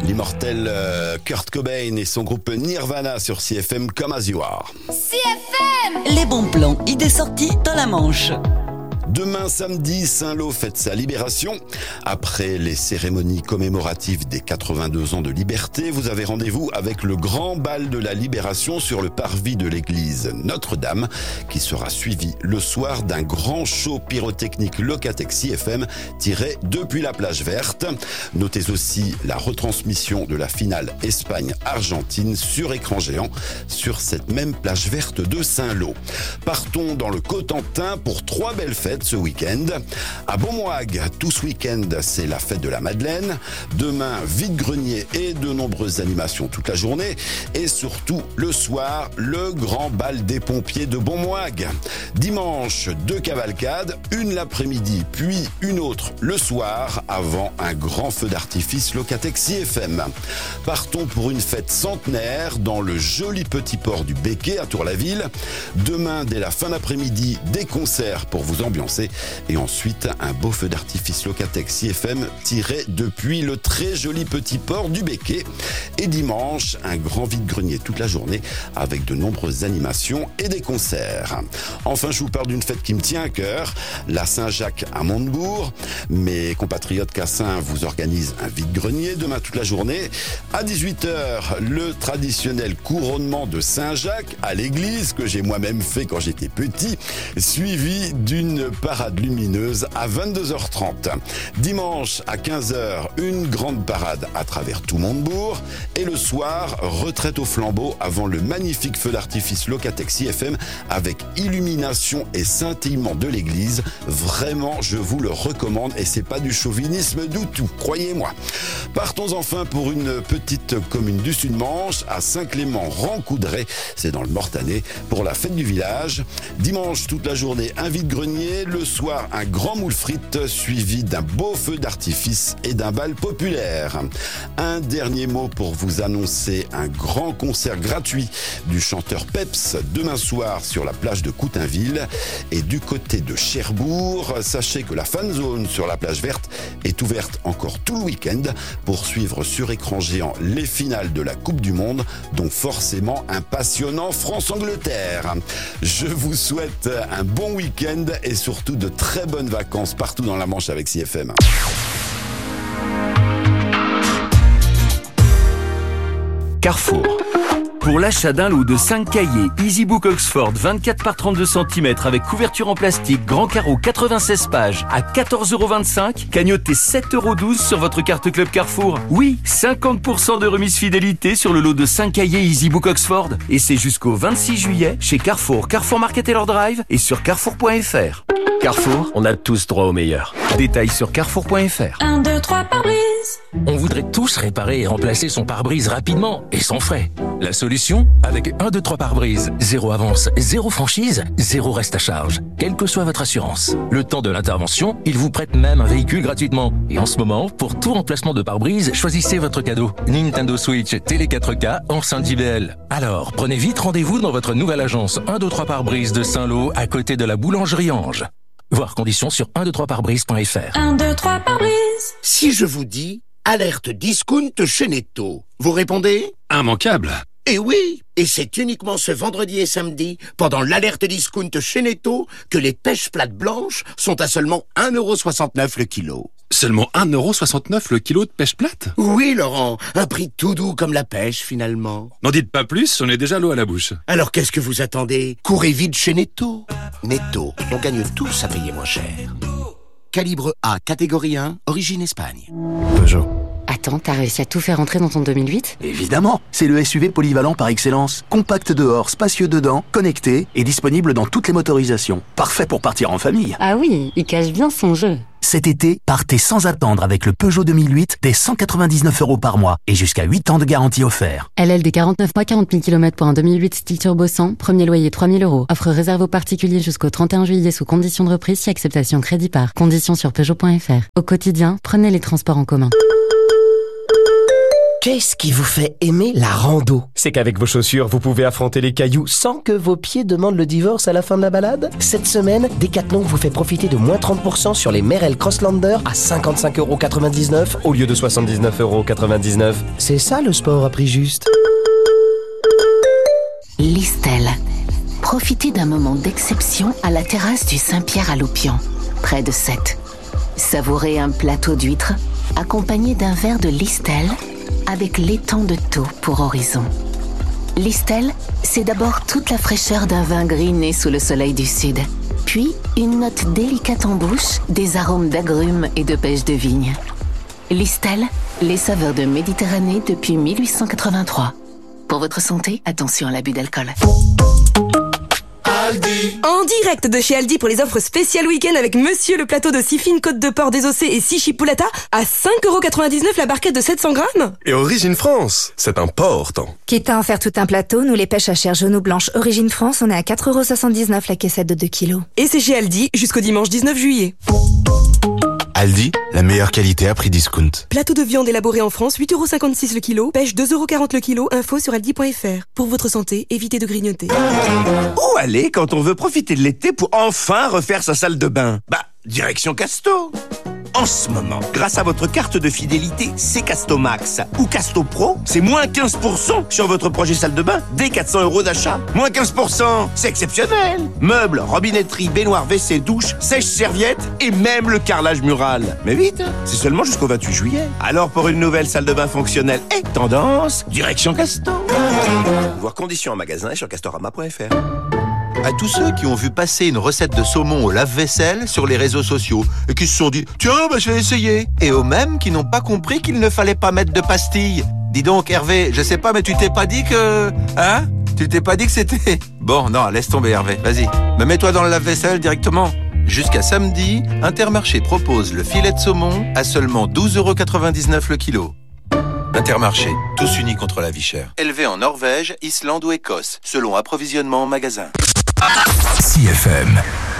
L'immortel Kurt Cobain et son groupe Nirvana sur CFM Come As You Are. CFM. Les bons plans, idées sorties dans la Manche. Demain samedi, Saint-Lô fête sa libération. Après les cérémonies commémoratives des 82 ans de liberté, vous avez rendez-vous avec le grand bal de la libération sur le parvis de l'église Notre-Dame, qui sera suivi le soir d'un grand show pyrotechnique Locatex IFM tiré depuis la plage verte. Notez aussi la retransmission de la finale Espagne-Argentine sur écran géant sur cette même plage verte de Saint-Lô. Partons dans le Cotentin pour 3 belles fêtes ce week-end. À Beaumoag, tout ce week-end, c'est la fête de la Madeleine. Demain, vide-grenier et de nombreuses animations toute la journée. Et surtout, le soir, le grand bal des pompiers de Beaumoag. Dimanche, 2 cavalcades, une l'après-midi, puis une autre le soir, avant un grand feu d'artifice Locatex IFM. Partons pour une fête centenaire dans le joli petit port du Béquet à Tour-la-Ville. Demain, dès la fin d'après-midi, des concerts pour vous ambiancer. Et ensuite, un beau feu d'artifice Locatex IFM tiré depuis le très joli petit port du Béquet. Et dimanche, un grand vide-grenier toute la journée avec de nombreuses animations et des concerts. Enfin, je vous parle d'une fête qui me tient à cœur, la Saint-Jacques à Montebourg. Mes compatriotes cassins vous organisent un vide-grenier demain toute la journée. À 18h, le traditionnel couronnement de Saint-Jacques à l'église que j'ai moi-même fait quand j'étais petit, suivi d'une parade lumineuse à 22h30. Dimanche à 15h, une grande parade à travers tout Montebourg. Et le soir, retraite au flambeau avant le magnifique feu d'artifice Locatex IFM avec illumination et scintillement de l'église. Vraiment, je vous le recommande et c'est pas du chauvinisme du tout, croyez-moi. Partons enfin pour une petite commune du Sud-Manche, à Saint-Clément-Rancoudray, c'est dans le Mortanet, pour la fête du village. Dimanche, toute la journée, un vide-grenier. Le soir, un grand moule frites suivi d'un beau feu d'artifice et d'un bal populaire. Un dernier mot pour vous annoncer un grand concert gratuit du chanteur Peps demain soir sur la plage de Coutainville. Et du côté de Cherbourg, sachez que la fan zone sur la plage verte est ouverte encore tout le week-end pour suivre sur écran géant les finales de la Coupe du Monde, dont forcément un passionnant France-Angleterre. Je vous souhaite un bon week-end et surtout de très bonnes vacances partout dans la Manche avec CFM. Carrefour. Pour l'achat d'un lot de 5 cahiers EasyBook Oxford 24 par 32 cm avec couverture en plastique, grand carreau 96 pages à 14,25 €, cagnotez 7,12 € sur votre carte Club Carrefour. Oui, 50% de remise fidélité sur le lot de 5 cahiers EasyBook Oxford. Et c'est jusqu'au 26 juillet chez Carrefour, Carrefour Market et leur Drive et sur carrefour.fr. Carrefour, on a tous droit au meilleur. Détails sur carrefour.fr. 1, 2, 3 pare-brise. On voudrait tous réparer et remplacer son pare-brise rapidement et sans frais. La solution? Avec 1, 2, 3 pare-brise. 0 avance, 0 franchise, 0 reste à charge. Quelle que soit votre assurance. Le temps de l'intervention, ils vous prêtent même un véhicule gratuitement. Et en ce moment, pour tout remplacement de pare-brise, choisissez votre cadeau. Nintendo Switch, Télé 4K, enceinte JBL. Alors, prenez vite rendez-vous dans votre nouvelle agence 1, 2, 3 pare-brise de Saint-Lô à côté de la boulangerie Ange. Voir conditions sur 123parbrise.fr. 1, 2, 3 pare-brise. Si je vous dis alerte discount chez Netto, vous répondez? Immanquable. Eh oui, et c'est uniquement ce vendredi et samedi, pendant l'alerte discount chez Netto, que les pêches plates blanches sont à seulement 1,69 € le kilo. Seulement 1,69 € le kilo de pêche plate? Oui, Laurent, un prix tout doux comme la pêche, finalement. N'en dites pas plus, on est déjà l'eau à la bouche. Alors qu'est-ce que vous attendez? Courez vite chez Netto. Netto, on gagne tous à payer moins cher. Calibre A, catégorie 1, origine Espagne. Peugeot. Attends, t'as réussi à tout faire rentrer dans ton 2008 ? Évidemment, c'est le SUV polyvalent par excellence. Compact dehors, spacieux dedans, connecté et disponible dans toutes les motorisations. Parfait pour partir en famille. Ah oui, il cache bien son jeu. Cet été, partez sans attendre avec le Peugeot 2008 dès 199 € par mois et jusqu'à 8 ans de garantie offert. LLD 49 mois, 40 000 km pour un 2008 style turbo 100, premier loyer 3 000 €. Offre réserve aux particuliers jusqu'au 31 juillet sous conditions de reprise si acceptation crédit par. Conditions sur Peugeot.fr. Au quotidien, prenez les transports en commun. Qu'est-ce qui vous fait aimer la rando? C'est qu'avec vos chaussures, vous pouvez affronter les cailloux sans que vos pieds demandent le divorce à la fin de la balade. Cette semaine, Decathlon vous fait profiter de moins 30% sur les Merrell Crosslander à 55,99€ au lieu de 79,99€. C'est ça le sport à prix juste. Listel. Profitez d'un moment d'exception à la terrasse du Saint-Pierre à Loupian, près de Sète. Savourez un plateau d'huîtres accompagné d'un verre de Listel avec l'étang de Thau pour horizon. Listel, c'est d'abord toute la fraîcheur d'un vin gris né sous le soleil du sud, puis une note délicate en bouche, des arômes d'agrumes et de pêche de vigne. Listel, les saveurs de Méditerranée depuis 1883. Pour votre santé, attention à l'abus d'alcool. Aldi. En direct de chez Aldi pour les offres spéciales week-end avec Monsieur le plateau de 6 fines côtes de porc désossées et 6 chipolata à 5,99€ la barquette de 700 grammes. Et Origine France, c'est important. Quitte à en faire tout un plateau, nous les pêches à chair jaune ou blanche Origine France, on est à 4,79€ la caissette de 2 kg. Et c'est chez Aldi jusqu'au dimanche 19 juillet. Aldi, la meilleure qualité à prix discount. Plateau de viande élaboré en France, 8,56€ le kilo. Pêche 2,40€ le kilo. Info sur aldi.fr. Pour votre santé, évitez de grignoter. Où aller quand on veut profiter de l'été pour enfin refaire sa salle de bain? Direction Casto. En ce moment, grâce à votre carte de fidélité C-Casto Max ou Casto Pro, c'est moins 15% sur votre projet salle de bain dès 400€ d'achat. Moins 15%, c'est exceptionnel. Meubles, robinetterie, baignoire, WC, douche, sèche-serviette et même le carrelage mural. Mais vite, c'est seulement jusqu'au 28 juillet. Alors pour une nouvelle salle de bain fonctionnelle et tendance, direction Casto. Voir conditions en magasin et sur castorama.fr. À tous ceux qui ont vu passer une recette de saumon au lave-vaisselle sur les réseaux sociaux et qui se sont dit « Tiens, je vais essayer !» Et aux mêmes qui n'ont pas compris qu'il ne fallait pas mettre de pastilles. Dis donc Hervé, je sais pas mais tu t'es pas dit que... Hein? Tu t'es pas dit que c'était... Bon, non, laisse tomber Hervé, vas-y. Mais mets-toi dans le lave-vaisselle directement. Jusqu'à samedi, Intermarché propose le filet de saumon à seulement 12,99€ le kilo. Intermarché, tous unis contre la vie chère. Élevé en Norvège, Islande ou Écosse, selon approvisionnement en magasin. 6FM.